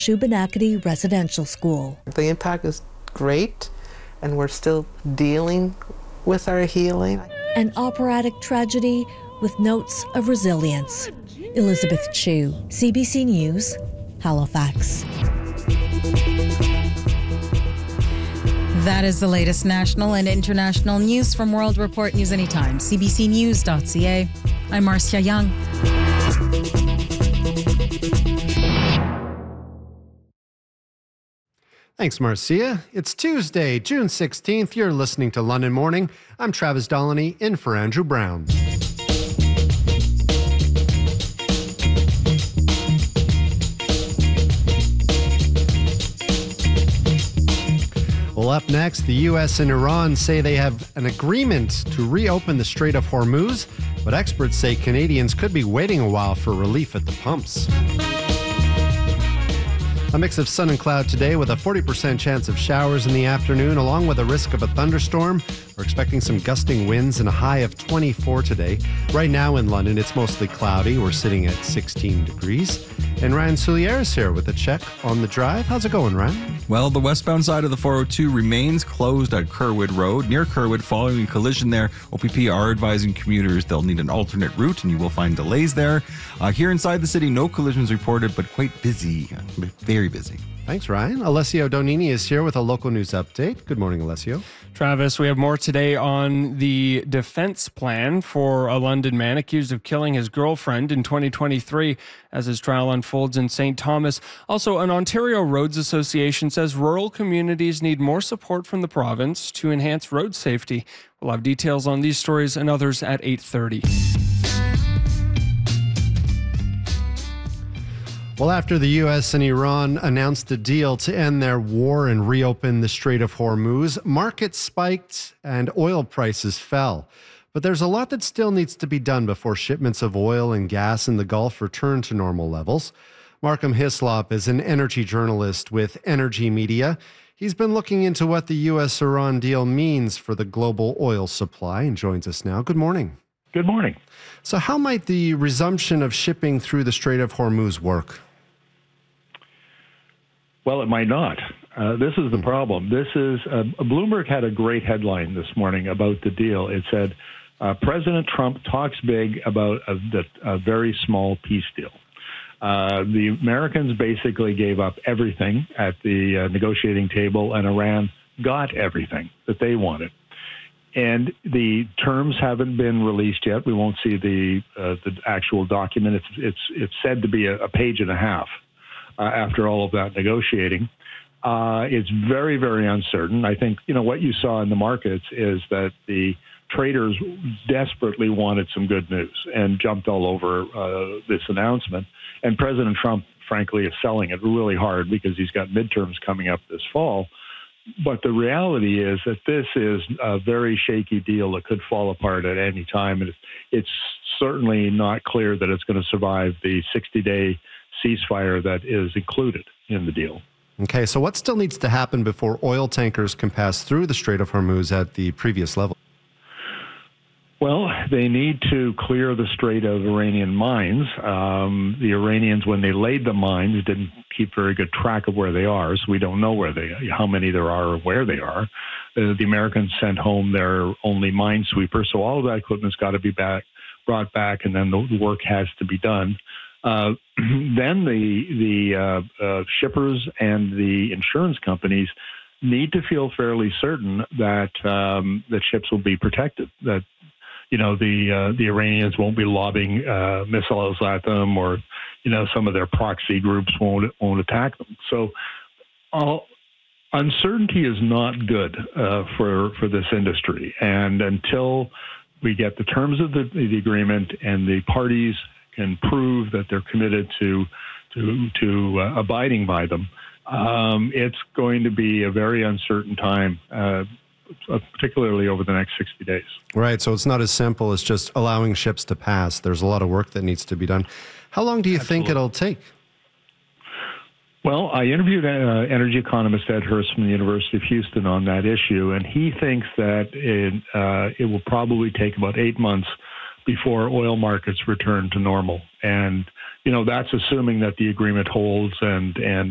Shubenacadie Residential School. The impact is great, and we're still dealing with our healing. An operatic tragedy with notes of resilience. Elizabeth Chu, CBC News, Halifax. That is the latest national and international news from World Report News Anytime, cbcnews.ca. I'm Marcia Young. Thanks, Marcia. It's Tuesday, June 16th. You're listening to London Morning. I'm Travis Dolany, in for Andrew Brown. Well, up next, the U.S. and Iran say they have an agreement to reopen the Strait of Hormuz, but experts say Canadians could be waiting a while for relief at the pumps. A mix of sun and cloud today with a 40% chance of showers in the afternoon, along with a risk of a thunderstorm. We're expecting some gusting winds and a high of 24 today. Right now in London, it's mostly cloudy. We're sitting at 16 degrees. And Ryan Soulier is here with a check on the drive. How's it going, Ryan? Well, the westbound side of the 402 remains closed at Kerwood Road. Near Kerwood, following a collision there, OPP are advising commuters they'll need an alternate route, and you will find delays there. Here inside the city, no collisions reported, but quite busy, very busy. Thanks, Ryan. Alessio Donini is here with a local news update. Good morning, Alessio. Travis, we have more today on the defense plan for a London man accused of killing his girlfriend in 2023 as his trial unfolds in St. Thomas. Also, an Ontario Roads Association says rural communities need more support from the province to enhance road safety. We'll have details on these stories and others at 8:30. Well, after the U.S. and Iran announced a deal to end their war and reopen the Strait of Hormuz, markets spiked and oil prices fell. But there's a lot that still needs to be done before shipments of oil and gas in the Gulf return to normal levels. Markham Hislop is an energy journalist with Energy Media. He's been looking into what the U.S.-Iran deal means for the global oil supply and joins us now. Good morning. Good morning. So how might the resumption of shipping through the Strait of Hormuz work? Well, it might not. This is the problem. Bloomberg had a great headline this morning about the deal. It said, President Trump talks big about a very small peace deal. The Americans basically gave up everything at the negotiating table, and Iran got everything that they wanted. And the terms haven't been released yet. We won't see the actual document. It's said to be a page and a half. After all of that negotiating, it's very, very uncertain. I think, what you saw in the markets is that the traders desperately wanted some good news and jumped all over this announcement. And President Trump, frankly, is selling it really hard because he's got midterms coming up this fall. But the reality is that this is a very shaky deal that could fall apart at any time. And it's certainly not clear that it's going to survive the 60-day ceasefire that is included in the deal. Okay, so what still needs to happen before oil tankers can pass through the Strait of Hormuz at the previous level? Well, they need to clear the Strait of Iranian mines. The Iranians, when they laid the mines, didn't keep very good track of where they are, so we don't know how many there are or where they are. The Americans sent home their only minesweeper, so all of that equipment's got to be brought back, and then the work has to be done. Then the shippers and the insurance companies need to feel fairly certain that that ships will be protected, that the Iranians won't be lobbing missiles at them, or some of their proxy groups won't attack them. So uncertainty is not good for this industry, and until we get the terms of the agreement and the parties can prove that they're committed to abiding by them, it's going to be a very uncertain time, particularly over the next 60 days. Right, so it's not as simple as just allowing ships to pass. There's a lot of work that needs to be done. How long do you think it'll take? Well, I interviewed energy economist Ed Hurst from the University of Houston on that issue, and he thinks that it will probably take about 8 months before oil markets return to normal. And, that's assuming that the agreement holds and